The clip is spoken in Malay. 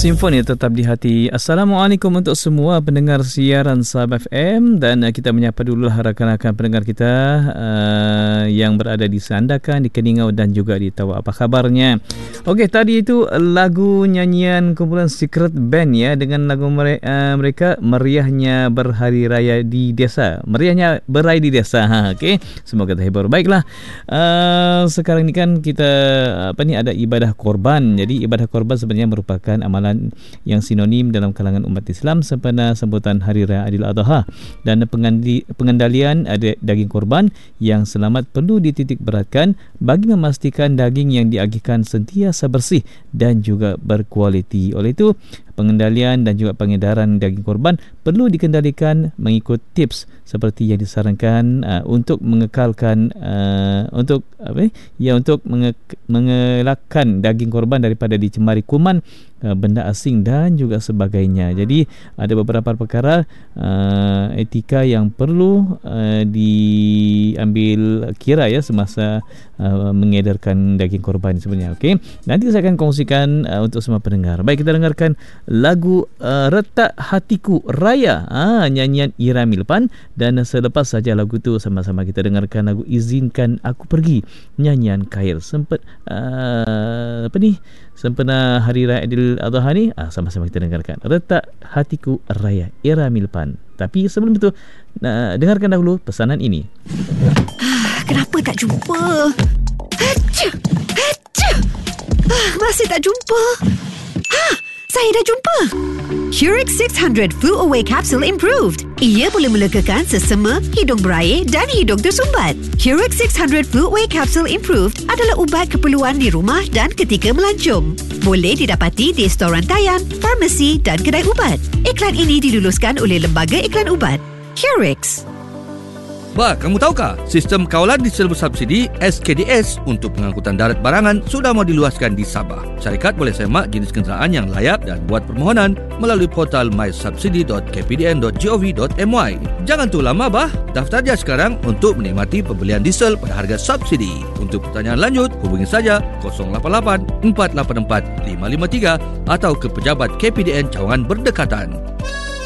Simfoni tetap di hati. Assalamualaikum untuk semua pendengar siaran Sahab FM, dan kita menyapa dululah rakan-rakan pendengar kita yang berada di Sandakan, di Keningau dan juga di Tawau. Apa khabarnya? Okey, tadi itu lagu nyanyian kumpulan Secret Band ya, dengan lagu mereka Meriahnya Berhari Raya di Desa. Meriahnya beraya di desa. Okey, semoga terhibur. Baiklah. Sekarang ni kan kita ada ibadah korban. Jadi ibadah korban sebenarnya merupakan amalan yang sinonim dalam kalangan umat Islam sempena sambutan Hari Raya Aidil Adha, dan pengendalian daging korban yang selamat perlu dititik beratkan bagi memastikan daging yang diagihkan sentiasa bersih dan juga berkualiti. Oleh itu, pengendalian dan juga pengedaran daging korban perlu dikendalikan mengikut tips seperti yang disarankan untuk mengekalkan untuk mengelakkan daging korban daripada dicemari kuman, benda asing dan juga sebagainya. Jadi ada beberapa perkara etika yang perlu diambil kira ya semasa mengedarkan daging korban sebenarnya. Okey, nanti saya akan kongsikan untuk semua pendengar. Baik, kita dengarkan lagu Retak Hatiku Raya, nyanyian Ira Milpan, dan selepas saja lagu itu sama-sama kita dengarkan lagu Izinkan Aku Pergi, nyanyian Khair. Sempena Hari Raya Aidil Adha ni, sama-sama kita dengarkan Retak Hatiku Raya, Ira Milpan. Tapi sebelum itu, dengarkan dahulu pesanan ini. Kenapa tak jumpa? Masih tak jumpa. Saya dah jumpa. Curix 600 Flu Away Capsule Improved. Ia boleh melegakan sesama, hidung berair dan hidung tersumbat. Curix 600 Flu Away Capsule Improved adalah ubat keperluan di rumah dan ketika melancong. Boleh didapati di store rantaian, farmasi dan kedai ubat. Iklan ini diluluskan oleh Lembaga Iklan Ubat. Curix. Bah, kamu tahukah? Sistem kawalan diesel bersubsidi SKDS untuk pengangkutan darat barangan sudah mau diluaskan di Sabah. Syarikat boleh semak jenis kenderaan yang layak dan buat permohonan melalui portal mysubsidi.kpdn.gov.my. Jangan tunggu lama, bah. Daftar dia sekarang untuk menikmati pembelian diesel pada harga subsidi. Untuk pertanyaan lanjut, hubungi saja 088 484 553 atau ke pejabat KPDN cawangan berdekatan.